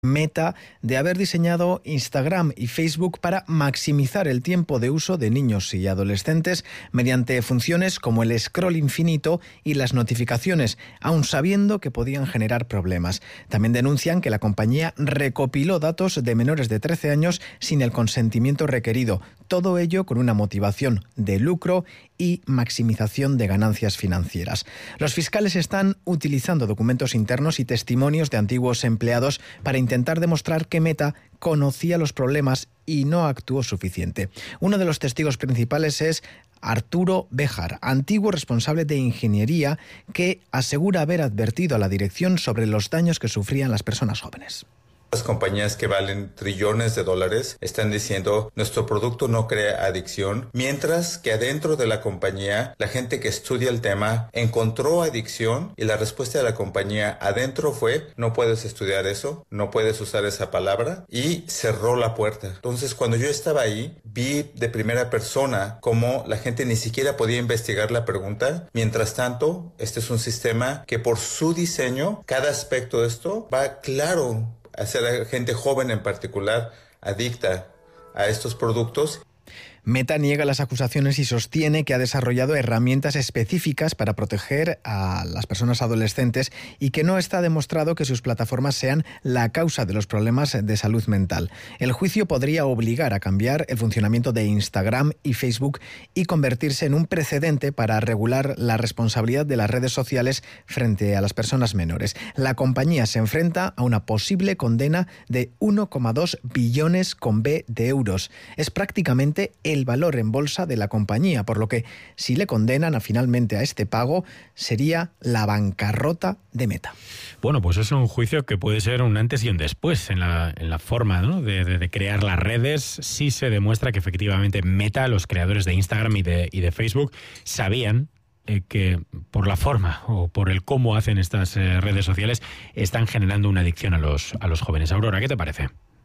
Meta de haber diseñado Instagram y Facebook para maximizar el tiempo de uso de niños y adolescentes mediante funciones como el scroll infinito y las notificaciones, aun sabiendo que podían generar problemas. También denuncian que la compañía recopiló datos de menores de 13 años sin el consentimiento requerido, todo ello con una motivación de lucro y maximización de ganancias financieras. Los fiscales están utilizando documentos internos y testimonios de antiguos empleados para intentar demostrar que Meta conocía los problemas y no actuó suficiente. Uno de los testigos principales es Arturo Béjar, antiguo responsable de ingeniería, que asegura haber advertido a la dirección sobre los daños que sufrían las personas jóvenes. Las compañías que valen trillones de dólares están diciendo nuestro producto no crea adicción, mientras que adentro de la compañía la gente que estudia el tema encontró adicción y la respuesta de la compañía adentro fue no puedes estudiar eso, no puedes usar esa palabra y cerró la puerta. Entonces cuando yo estaba ahí vi de primera persona cómo la gente ni siquiera podía investigar la pregunta. Mientras tanto, este es un sistema que por su diseño cada aspecto de esto va claro hacer a gente joven en particular adicta a estos productos. Meta niega las acusaciones y sostiene que ha desarrollado herramientas específicas para proteger a las personas adolescentes y que no está demostrado que sus plataformas sean la causa de los problemas de salud mental. El juicio podría obligar a cambiar el funcionamiento de Instagram y Facebook y convertirse en un precedente para regular la responsabilidad de las redes sociales frente a las personas menores. La compañía se enfrenta a una posible condena de 1,2 billones con B de euros. Es prácticamente el valor en bolsa de la compañía, por lo que si le condenan finalmente a este pago, sería la bancarrota de Meta. Bueno, pues es un juicio que puede ser un antes y un después en la forma, ¿no?, de crear las redes. Si se demuestra que efectivamente Meta, los creadores de Instagram y de Facebook, sabían que por la forma o por el cómo hacen estas redes sociales están generando una adicción a los jóvenes. Aurora, ¿qué te parece?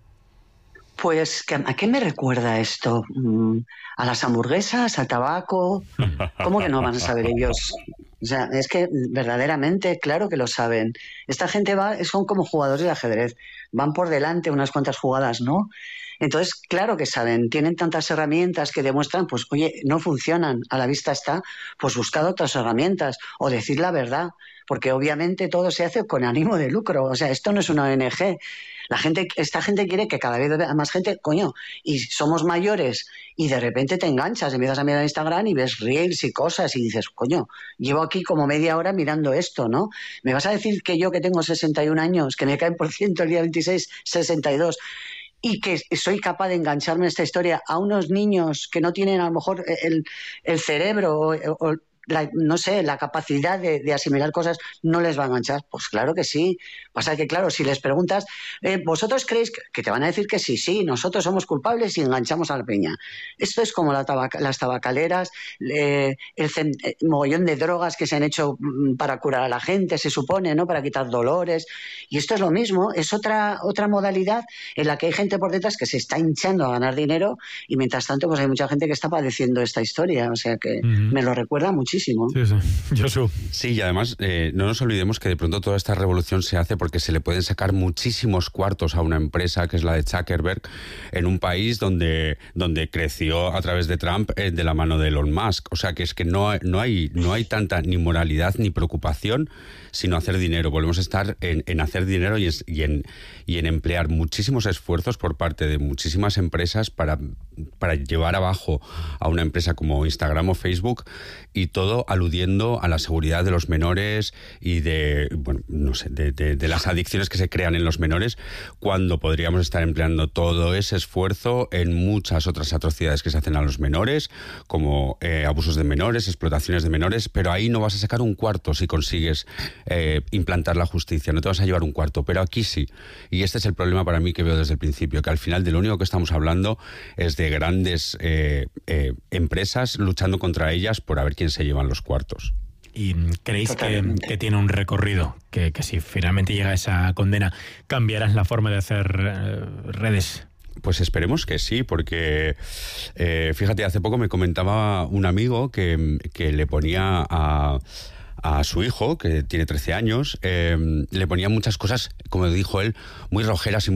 Pues, ¿a qué me recuerda esto? ¿A las hamburguesas? ¿Al tabaco? ¿Cómo que no van a saber ellos? O sea, es que verdaderamente, claro que lo saben. Esta gente son como jugadores de ajedrez. Van por delante unas cuantas jugadas, ¿no? Entonces, claro que saben. Tienen tantas herramientas que demuestran, pues, oye, no funcionan. A la vista está, pues, buscar otras herramientas o decir la verdad. Porque obviamente todo se hace con ánimo de lucro. O sea, esto no es una ONG. Esta gente quiere que cada vez más gente, y somos mayores y de repente te enganchas, empiezas a mirar Instagram y ves reels y cosas y dices, llevo aquí como media hora mirando esto, ¿no? ¿Me vas a decir que yo que tengo 61 años, que me caen por ciento el día 26, 62, y que soy capaz de engancharme en esta historia a unos niños que no tienen a lo mejor el cerebro o la capacidad de asimilar cosas, no les va a enganchar? Pues claro que sí. Pasa que, claro, si les preguntas, ¿vosotros creéis que te van a decir que sí, nosotros somos culpables y enganchamos a la peña? Esto es como las tabacaleras, el mogollón de drogas que se han hecho para curar a la gente, se supone, ¿no?, para quitar dolores. Y esto es lo mismo, es otra modalidad en la que hay gente por detrás que se está hinchando a ganar dinero y mientras tanto pues hay mucha gente que está padeciendo esta historia. O sea que me lo recuerda muchísimo. Sí. Josu. Sí, y además no nos olvidemos que de pronto toda esta revolución se hace porque se le pueden sacar muchísimos cuartos a una empresa que es la de Zuckerberg en un país donde creció a través de Trump de la mano de Elon Musk. O sea que es que no hay tanta ni moralidad ni preocupación sino hacer dinero. Volvemos a estar en hacer dinero y en emplear muchísimos esfuerzos por parte de muchísimas empresas para llevar abajo a una empresa como Instagram o Facebook, y todo aludiendo a la seguridad de los menores y de las adicciones que se crean en los menores, cuando podríamos estar empleando todo ese esfuerzo en muchas otras atrocidades que se hacen a los menores, como abusos de menores, explotaciones de menores, pero ahí no vas a sacar un cuarto si consigues implantar la justicia, no te vas a llevar un cuarto, pero aquí sí. Y este es el problema para mí que veo desde el principio, que al final de lo único que estamos hablando es de grandes empresas luchando contra ellas por a ver quién se llevan los cuartos. ¿Y creéis que tiene un recorrido? Que si finalmente llega esa condena, ¿cambiarás la forma de hacer redes? Pues esperemos que sí, porque fíjate, hace poco me comentaba un amigo que le ponía a su hijo, que tiene 13 años, le ponían muchas cosas, como dijo él, muy rojeras y